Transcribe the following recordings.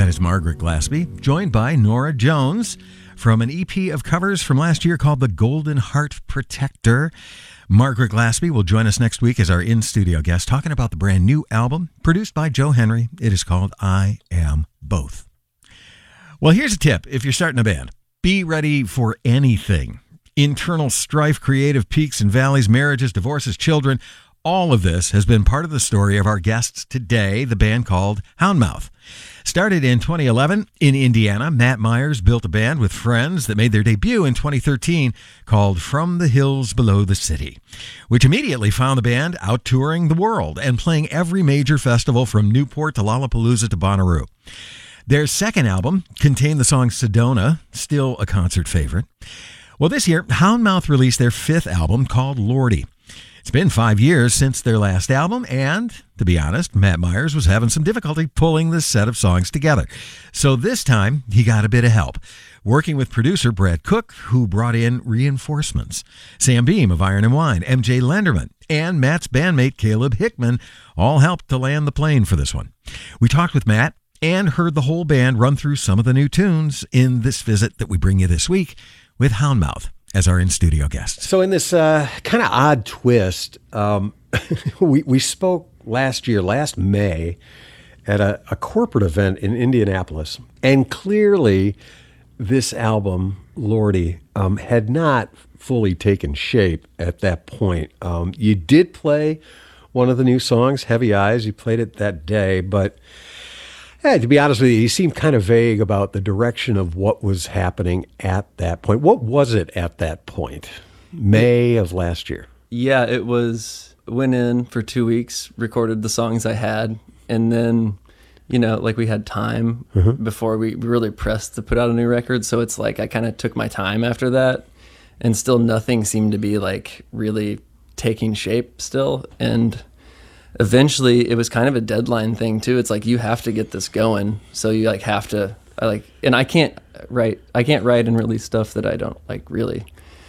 is Margaret Glaspie, joined by Nora Jones from an EP of covers from last year called The Golden Heart Protector. Margaret Glaspie will join us next week as our in-studio guest, talking about the brand new album produced by Joe Henry. It is called I Am Both. Well, here's a tip if you're starting a band. Be ready for anything. Internal strife, creative peaks and valleys, marriages, divorces, children. All of this has been part of the story of our guests today, the band called Houndmouth. Started in 2011 in Indiana, Matt Myers built a band with friends that made their debut in 2013 called From the Hills Below the City, which immediately found the band out touring the world and playing every major festival from Newport to Lollapalooza to Bonnaroo. Their second album contained the song Sedona, still a concert favorite. Well, this year, Houndmouth released their fifth album called Lordy. It's been 5 years since their last album, and, to be honest, Matt Myers was having some difficulty pulling this set of songs together. So this time, he got a bit of help, working with producer Brad Cook, who brought in reinforcements. Sam Beam of Iron and Wine, MJ Lenderman, and Matt's bandmate Caleb Hickman all helped to land the plane for this one. We talked with Matt and heard the whole band run through some of the new tunes in this visit that we bring you this week with Houndmouth as our in-studio guest. So in this kind of odd twist, we spoke last May, at a corporate event in Indianapolis. And clearly, this album, Lordy, had not fully taken shape at that point. You did play one of the new songs, Heavy Eyes. You played it that day, but to be honest with you seemed kind of vague about the direction of what was happening at that point. What was it at that point? May of last year. Yeah, it was, went in for 2 weeks, recorded the songs I had, and then, we had time before we really pressed to put out a new record. So it's like I kind of took my time after that, and still nothing seemed to be really taking shape still. And eventually it was kind of a deadline thing too. It's like, you have to get this going. So you have to, and I can't write and release stuff that I don't really,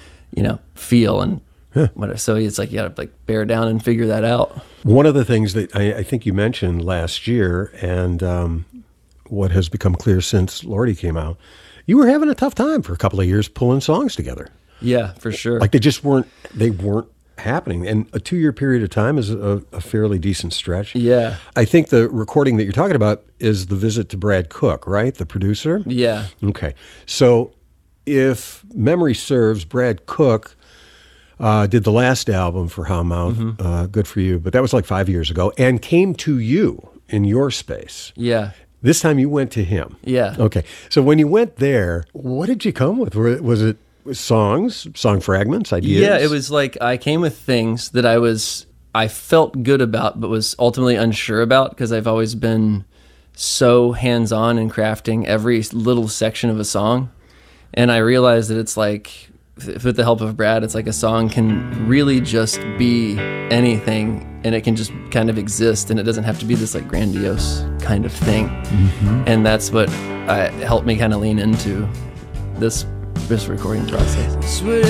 feel. And so it's like, you gotta bear down and figure that out. One of the things that I think you mentioned last year, and what has become clear since Lordy came out, you were having a tough time for a couple of years pulling songs together. Yeah, for sure. They weren't happening, and a 2-year period of time is a fairly decent stretch. Yeah, I think the recording that you're talking about is the visit to Brad Cook, right, the producer? Yeah. Okay, so if memory serves, Brad Cook did the last album for Houndmouth, Good For You, but that was 5 years ago, and came to you in your space. Yeah. This time you went to him. Yeah. Okay, so when you went there, what did you come with? Was it songs, song fragments, ideas? Yeah, it was I came with things that I felt good about, but was ultimately unsure about, because I've always been so hands-on in crafting every little section of a song. And I realized that it's with the help of Brad, it's a song can really just be anything, and it can just kind of exist, and it doesn't have to be this grandiose kind of thing. Mm-hmm. And that's what helped me kind of lean into this recording process.